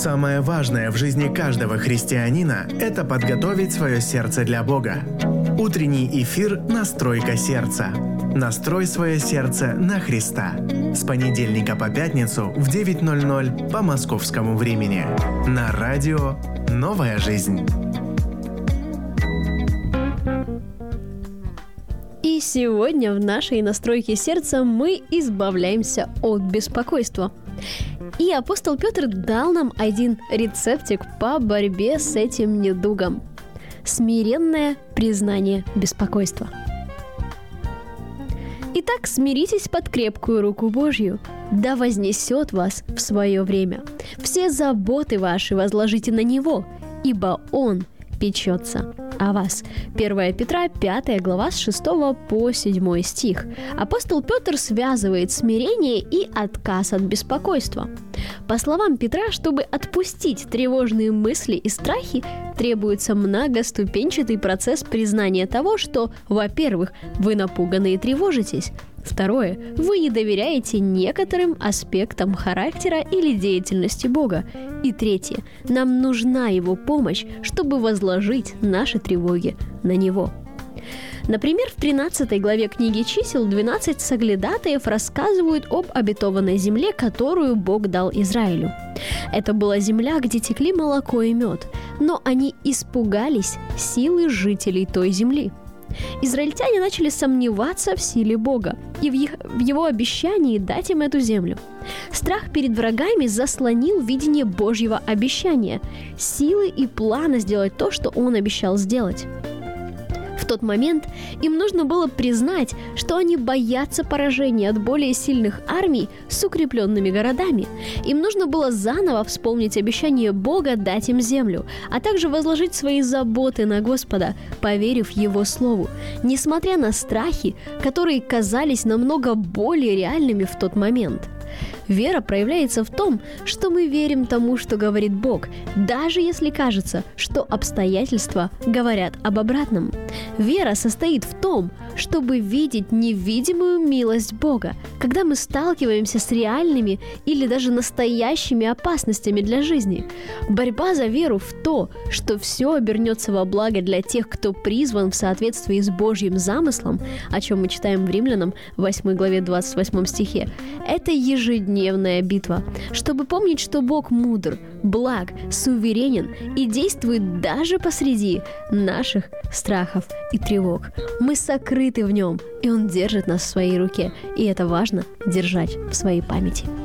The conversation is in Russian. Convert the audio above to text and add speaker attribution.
Speaker 1: Самое важное в жизни каждого христианина – это подготовить свое сердце для Бога. Утренний эфир «Настройка сердца». Настрой свое сердце на Христа. С понедельника по пятницу в 9:00 по московскому времени. На радио «Новая жизнь».
Speaker 2: И сегодня в нашей настройке сердца мы избавляемся от беспокойства. И апостол Петр дал нам один рецептик по борьбе с этим недугом. Смиренное признание беспокойства. Итак, смиритесь под крепкую руку Божью, да вознесет вас в свое время. Все заботы ваши возложите на Него, ибо Он печется о вас. 1 Петра, 5 глава, с 6 по 7 стих. Апостол Петр связывает смирение и отказ от беспокойства. По словам Петра, чтобы отпустить тревожные мысли и страхи, требуется многоступенчатый процесс признания того, что, во-первых, вы напуганы и тревожитесь. Второе, вы не доверяете некоторым аспектам характера или деятельности Бога. И третье, нам нужна Его помощь, чтобы возложить наши тревоги на Него. Например, в 13 главе книги Чисел 12 соглядатаев рассказывают об обетованной земле, которую Бог дал Израилю. Это была земля, где текли молоко и мед, но они испугались силы жителей той земли. Израильтяне начали сомневаться в силе Бога и в Его обещании дать им эту землю. Страх перед врагами заслонил видение Божьего обещания, силы и плана сделать то, что Он обещал сделать. В тот момент им нужно было признать, что они боятся поражения от более сильных армий с укрепленными городами. Им нужно было заново вспомнить обещание Бога дать им землю, а также возложить свои заботы на Господа, поверив Его Слову, несмотря на страхи, которые казались намного более реальными в тот момент. Вера проявляется в том, что мы верим тому, что говорит Бог, даже если кажется, что обстоятельства говорят об обратном. Вера состоит в том, чтобы видеть невидимую милость Бога, когда мы сталкиваемся с реальными или даже настоящими опасностями для жизни. Борьба за веру в то, что все обернется во благо для тех, кто призван в соответствии с Божьим замыслом, о чем мы читаем в Римлянам 8 главе 28 стихе, это ежедневная битва, чтобы помнить, что Бог мудр, благ, суверенен и действует даже посреди наших страхов и тревог. Мы сокрыты в Нем, и Он держит нас в своей руке, и это важно держать в своей памяти.